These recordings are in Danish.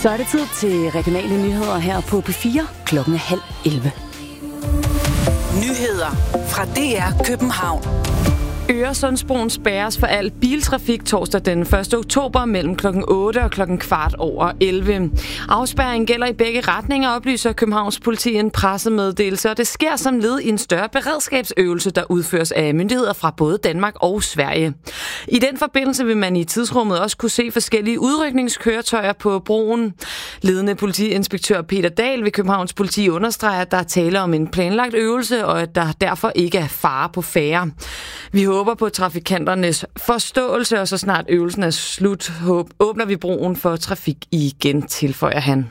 Så er det tid til regionale nyheder her på P4 klokken 10:30. Nyheder fra DR København. Øresundsbroen spærres for al biltrafik torsdag den 1. oktober mellem kl. 8 og kl. 11:15. Afspærringen gælder i begge retninger, oplyser Københavns politi en pressemeddelelse, og det sker som led i en større beredskabsøvelse, der udføres af myndigheder fra både Danmark og Sverige. I den forbindelse vil man i tidsrummet også kunne se forskellige udrykningskøretøjer på broen. Ledende politiinspektør Peter Dahl ved Københavns politi understreger, at der er tale om en planlagt øvelse, og at der derfor ikke er fare på færde. Vi håber på trafikanternes forståelse, og så snart øvelsen er slut, åbner vi broen for trafik igen, tilføjer han.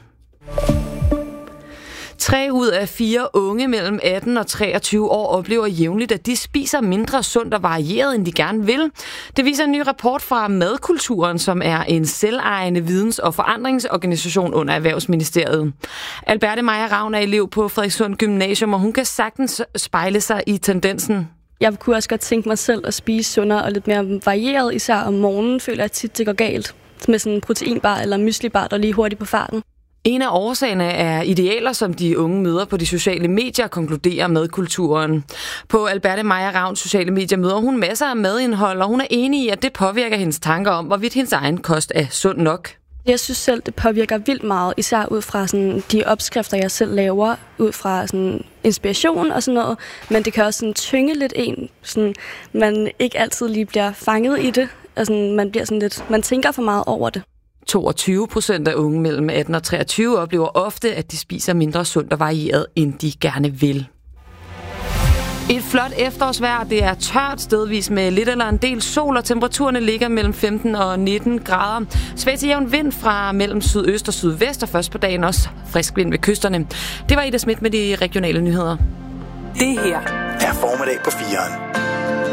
3 ud af 4 unge mellem 18 og 23 år oplever jævnligt, at de spiser mindre sundt og varieret, end de gerne vil. Det viser en ny rapport fra Madkulturen, som er en selvejende videns- og forandringsorganisation under Erhvervsministeriet. Alberte Maja Ravn er elev på Frederikssund Gymnasium, og hun kan sagtens spejle sig i tendensen. Jeg kunne også godt tænke mig selv at spise sundere og lidt mere varieret, især om morgenen føler jeg tit, det går galt. Med sådan en proteinbar eller myslibar, der lige hurtigt på farten. En af årsagerne er idealer, som de unge møder på de sociale medier, konkluderer Madkulturen. På Alberte Maja Ravns sociale medier møder hun masser af madindhold, og hun er enig i, at det påvirker hendes tanker om, hvorvidt hendes egen kost er sund nok. Jeg synes selv, det påvirker vildt meget, især ud fra sådan, de opskrifter, jeg selv laver, ud fra sådan, inspiration og sådan noget. Men det kan også sådan, tynge lidt en, sådan, man ikke altid lige bliver fanget i det. Og sådan, man bliver sådan lidt, man tænker for meget over det. 22% af unge mellem 18 og 23 oplever ofte, at de spiser mindre sundt og varieret, end de gerne vil. Et flot efterårsvejr. Det er tørt stedvis med lidt eller en del sol, og temperaturerne ligger mellem 15 og 19 grader. Svag til jævn vind fra mellem sydøst og sydvest, og først på dagen også frisk vind ved kysterne. Det var Ida Schmidt med de regionale nyheder. Det her er formiddag på 4'eren.